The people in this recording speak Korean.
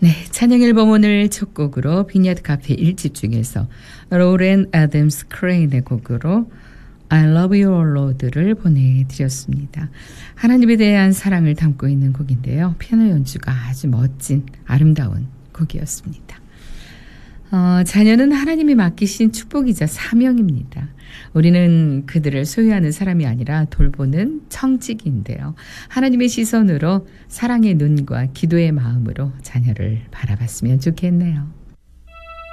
네, 찬양 앨범 오늘 첫 곡으로 비니아드 카페 1집 중에서 로렌 애덤스 크레인의 곡으로 I love you, Lord를 보내드렸습니다. 하나님에 대한 사랑을 담고 있는 곡인데요. 피아노 연주가 아주 멋진 아름다운 곡이었습니다. 자녀는 하나님이 맡기신 축복이자 사명입니다. 우리는 그들을 소유하는 사람이 아니라 돌보는 청지기인데요. 하나님의 시선으로 사랑의 눈과 기도의 마음으로 자녀를 바라봤으면 좋겠네요.